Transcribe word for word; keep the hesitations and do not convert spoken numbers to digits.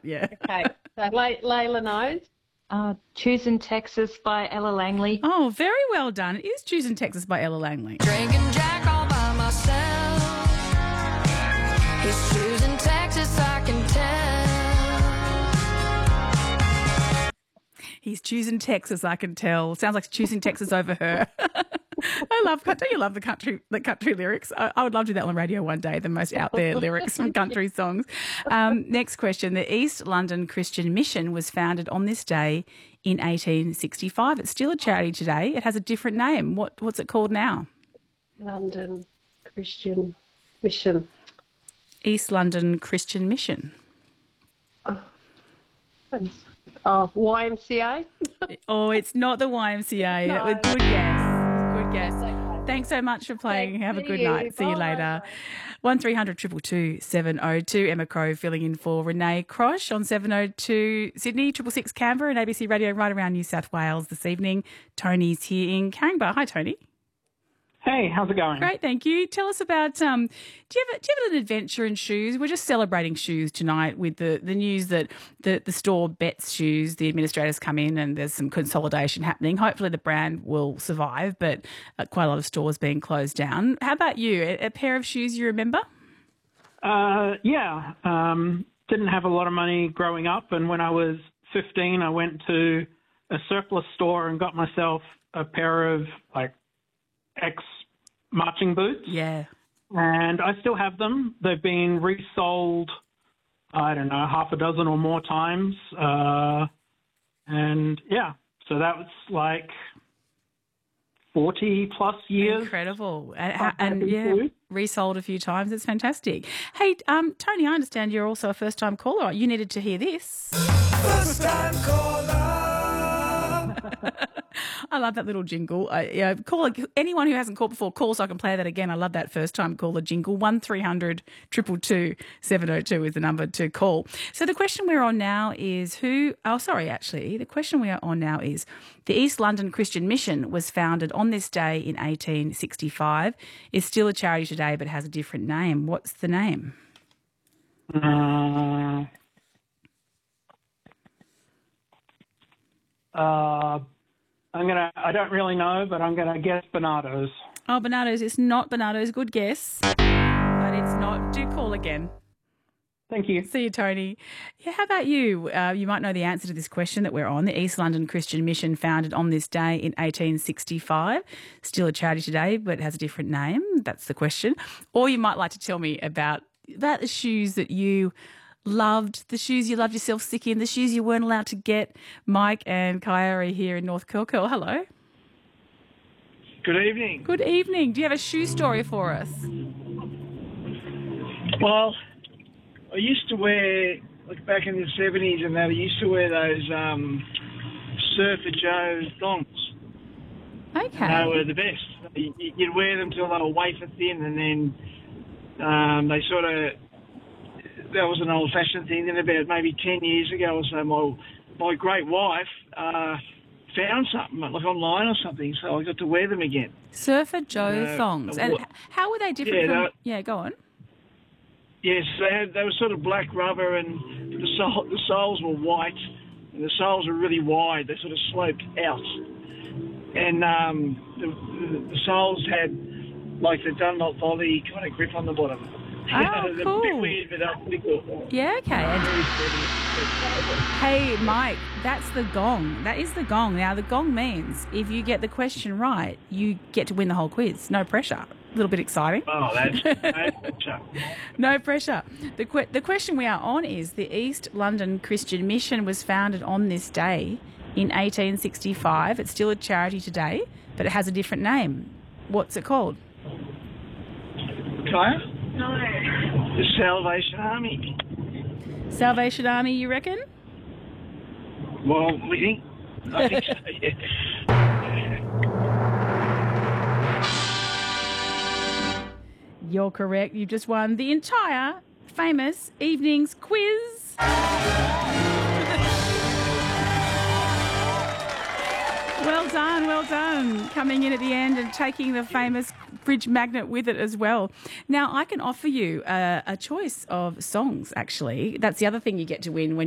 yeah. Okay, so Lay- Layla knows. Uh, Choosing Texas by Ella Langley. Oh, very well done. It is Choosing Texas by Ella Langley. Drinking Jack all by myself. He's choosing Texas, I can tell. He's choosing Texas, I can tell. Sounds like choosing Texas over her. I love, don't you love the country, the country lyrics? I, I would love to do that on the radio one day, the most out there lyrics from country songs. Um, next question. The East London Christian Mission was founded on this day in eighteen sixty-five. It's still a charity today. It has a different name. What What's it called now? London Christian Mission. East London Christian Mission. Oh, Y M C A? Oh, it's not the Y M C A. No. That was good guess. Good guess. Okay. Thanks so much for playing. Thanks, Have a see good you. night. See you Bye. later. One three hundred two two two seven oh two. Emma Crow filling in for Renee Crosh on seven oh two Sydney, triple six Canberra and A B C Radio right around New South Wales this evening. Tony's here in Caringbah. Hi, Tony. Hey, how's it going? Great, thank you. Tell us about, um, do you have, do you have an adventure in shoes? We're just celebrating shoes tonight with the, the news that the, the store Betts Shoes, the administrators come in and there's some consolidation happening. Hopefully the brand will survive, but uh, quite a lot of stores being closed down. How about you? A, a pair of shoes you remember? Uh, yeah, um, didn't have a lot of money growing up, and when I was fifteen, I went to a surplus store and got myself a pair of, like, X marching boots. Yeah. And I still have them. They've been resold, I don't know, half a dozen or more times. Uh, and, yeah, so that was like forty plus years. Incredible. And, Quite and happy yeah, too. resold a few times. It's fantastic. Hey, um, Tony, I understand you're also a first-time caller. You needed to hear this. First time caller. I love that little jingle. Uh, yeah, call anyone who hasn't called before. Call so I can play that again. I love that first time caller jingle. One three hundred two two two seven oh two is the number to call. So the question we're on now is who? Oh, sorry, actually, the question we are on now is the East London Christian Mission was founded on this day in eighteen sixty-five. It's still a charity today, but has a different name. What's the name? Uh, uh, I'm gonna. I don't really know, but I'm gonna guess Bernardo's. Oh, Bernardo's. It's not Bernardo's. Good guess, but it's not. Do call again. Thank you. See you, Tony. Yeah, how about you? Uh, you might know the answer to this question that we're on. The East London Christian Mission founded on this day in eighteen sixty-five. Still a charity today, but has a different name. That's the question. Or you might like to tell me about, about the shoes that you loved, the shoes you loved yourself sick in, the shoes you weren't allowed to get. Mike and Kaya are here in North Kilkeel. Hello. Good evening. Good evening. Do you have a shoe story for us? Well, I used to wear, like back in the seventies and that, I used to wear those um, Surfer Joe thongs. Okay. They were the best. You- You'd wear them till they were wafer thin, and then um, they sort of, that was an old-fashioned thing. Then about maybe ten years ago or so, my my great wife uh, found something, like online or something, so I got to wear them again. Surfer Joe Uh, thongs. uh, And what- h- how were they different Yeah, from... that- Yeah, go on. Yes, they had, they were sort of black rubber, and the sole, the soles were white, and the soles were really wide. They sort of sloped out, and um, the, the, the soles had like the Dunlop Volley kind of grip on the bottom. Oh, They're cool. a bit weird, but they're pretty cool. Yeah, okay. And, hey, Mike, that's the gong. That is the gong. Now, the gong means if you get the question right, you get to win the whole quiz. No pressure. A little bit exciting. Oh, that's that's No pressure. The, que- the question we are on is the East London Christian Mission was founded on this day in eighteen sixty-five. It's still a charity today, but it has a different name. What's it called? Kaya? No. The Salvation Army. Salvation Army, you reckon? Well, we think. I think so, yeah. You're correct. You've just won the entire famous evening's quiz. Well done, well done. Coming in at the end and taking the famous fridge magnet with it as well. Now, I can offer you a, a choice of songs, actually. That's the other thing you get to win when